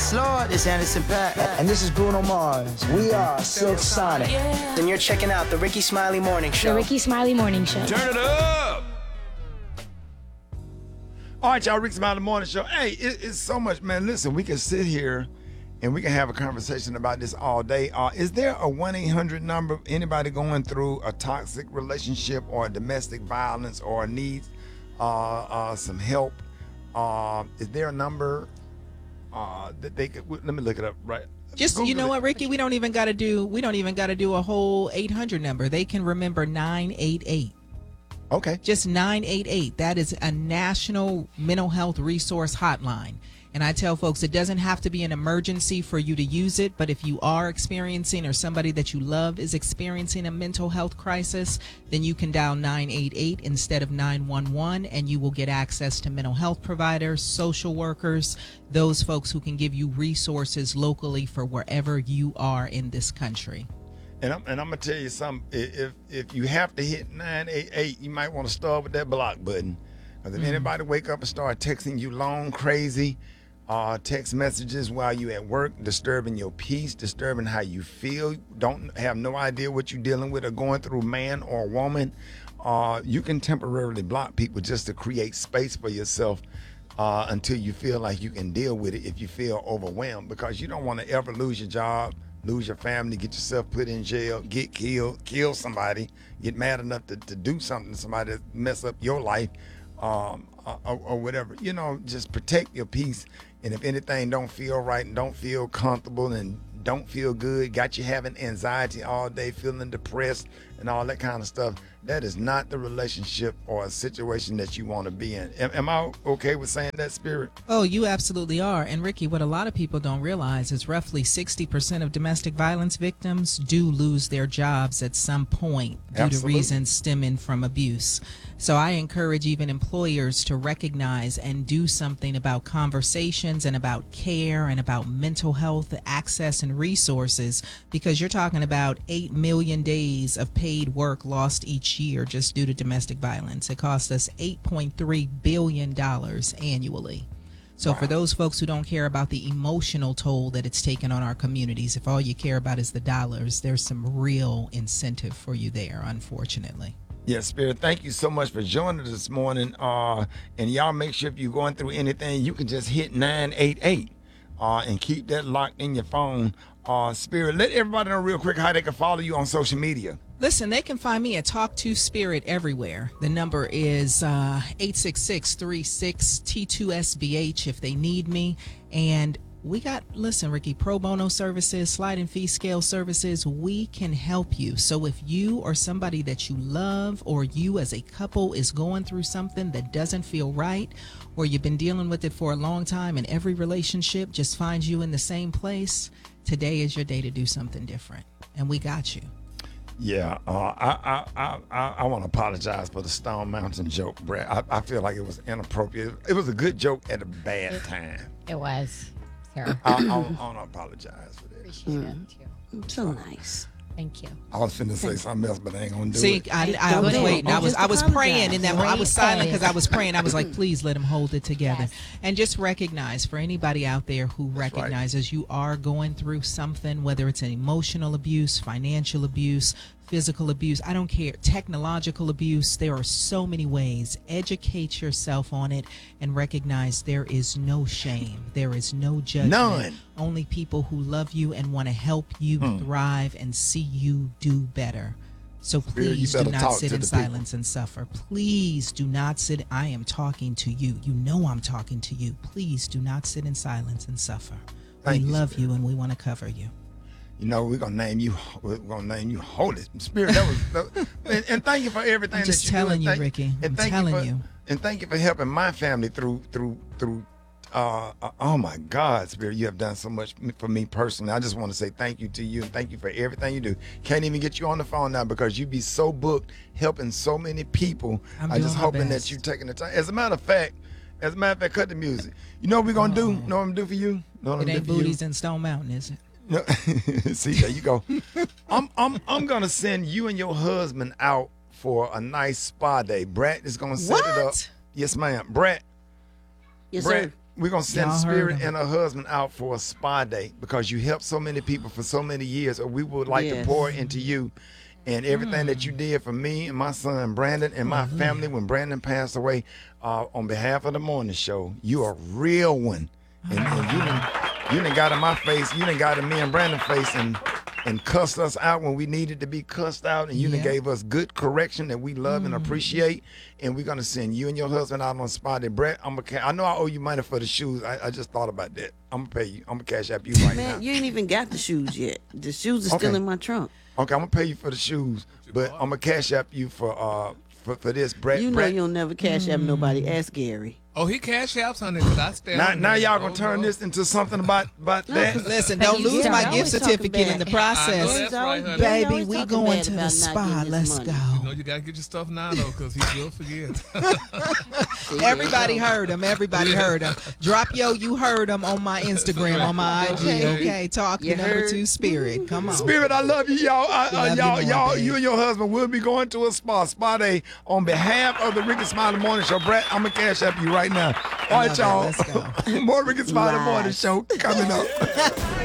Yes, Lord, it's Anderson .Paak. And this is Bruno Mars. We are Silk Sonic. Yeah. And you're checking out the Ricky Smiley Morning Show. The Ricky Smiley Morning Show. Turn it up! All right, y'all, Ricky Smiley Morning Show. Hey, it's so much, man. Listen, we can sit here and we can have a conversation about this all day. Is there a 1-800 number, anybody going through a toxic relationship or domestic violence or needs some help? Is there a number that they could? Let me look it up. Right. Just Google, you know what, Ricky? We don't even got to do a whole 800 number. They can remember 988. Okay. Just 988. That is a national mental health resource hotline. And I tell folks it doesn't have to be an emergency for you to use it, but if you are experiencing or somebody that you love is experiencing a mental health crisis, then you can dial 988 instead of 911, and you will get access to mental health providers, social workers, those folks who can give you resources locally for wherever you are in this country. And I'm gonna tell you something. If you have to hit 988, you might want to start with that block button, because if anybody wake up and start texting you long, crazy text messages while you at work, disturbing your peace, disturbing how you feel, don't have no idea what you're dealing with or going through, man or woman, you can temporarily block people just to create space for yourself until you feel like you can deal with it if you feel overwhelmed, because you don't want to ever lose your job, lose your family, get yourself put in jail, get killed, kill somebody, get mad enough to do something to somebody that mess up your life, or whatever. You know, just protect your peace. And if anything don't feel right and don't feel comfortable and don't feel good, got you having anxiety all day, feeling depressed and all that kind of stuff, that is not the relationship or a situation that you want to be in. Am I okay with saying that, Spirit? Oh, you absolutely are. And Ricky, what a lot of people don't realize is roughly 60% of domestic violence victims do lose their jobs at some point due to reasons stemming from abuse. So I encourage even employers to recognize and do something about conversations and about care and about mental health access and resources, because you're talking about 8 million days of paid work lost each year just due to domestic violence. It costs us $8.3 billion annually. So for those folks who don't care about the emotional toll that it's taken on our communities, if all you care about is the dollars, there's some real incentive for you there, unfortunately. Yes, Spirit, thank you so much for joining us this morning. And y'all make sure if you're going through anything, you can just hit 988 and keep that locked in your phone. Spirit, let everybody know real quick how they can follow you on social media. Listen, they can find me at Talk to Spirit everywhere. The number is 866-36-T2SBH if they need me. And we got, listen, Ricky, pro bono services, sliding fee scale services. We can help you. So if you or somebody that you love or you as a couple is going through something that doesn't feel right, or you've been dealing with it for a long time and every relationship just finds you in the same place, today is your day to do something different. And we got you. Yeah, I want to apologize for the Stone Mountain joke, Brad. I feel like it was inappropriate. It was a good joke at a bad time. It was. Terrible. I want to apologize for that. Appreciate it too. So nice. Thank you. I was finna say something else, but I ain't gonna do See, it. I was waiting. I was praying in that. I was silent Great because I was praying. I was like, please let him hold it together. Yes. And just recognize, for anybody out there who recognizes you are going through something, whether it's an emotional abuse, financial abuse, physical abuse, I don't care, technological abuse, there are so many ways. Educate yourself on it and recognize there is no shame. There is no judgment. None. Only people who love you and want to help you thrive and see you do better. So please do not sit in silence and suffer. Please do not sit. I am talking to you. You know I'm talking to you. Please do not sit in silence and suffer. We love you and we want to cover you. You know, we're gonna name you. We're gonna name you Holy Spirit. That was, and thank you for everything. I'm just that you're telling doing. you, Ricky. I'm telling you. And thank you for helping my family through. Oh my God, Spirit, you have done so much for me personally. I just want to say thank you to you and thank you for everything you do. Can't even get you on the phone now because you be so booked helping so many people. I'm just hoping that you're taking the time. As a matter of fact, cut the music. You know what we're gonna do? Know what I'm gonna do for you? It ain't booties in Stone Mountain, is it? No. See, there you go. I'm gonna send you and your husband out for a nice spa day. Brett is gonna set it up. Yes, ma'am. Brett. Yes, Brett, sir. We're going to send Y'all heard Spirit him. and her husband out for a spa day because you helped so many people for so many years. Or we would like to Yes. pour into you and everything that you did for me and my son Brandon and my family when Brandon passed away. On behalf of the morning show, you a real one. And you done got in my face, you done got in me and Brandon's face and cussed us out when we needed to be cussed out, and you done Yeah. gave us good correction that we love and appreciate. And we're gonna send you and your husband out on spa day. Brett, I know I owe you money for the shoes. I just thought about that. I'm gonna pay you. I'm gonna cash app you right now. Man, you ain't even got the shoes yet. The shoes are still Okay. in my trunk. Okay, I'm gonna pay you for the shoes, but I'm gonna cash app you for this, Brett. You know Brett. you'll never cash app nobody. Ask Gary. Oh, he cash apps, honey, because I stand. Now y'all gonna turn this into something about that? Listen, don't you lose always my talking gift certificate in the bad. I know process. that's right, honey. Baby, always we talking going bad to the about not spa. giving us Let's money. You go. know you gotta get your stuff now though, because he will forget. Everybody heard him. Everybody heard him. Drop yo, you heard him on my Instagram, on my IG. Okay, talk You to number heard? 2 Spirit. Come on. Spirit, I love you, y'all. Love you more, Y'all, babe. you and your husband will be going to a spa day on behalf of the Ricky Smiley Morning Show. Brett, I'm gonna cash app you right now. All right, Love it. y'all. Let's go. More Ricky Smiley Morning Live. Show coming up.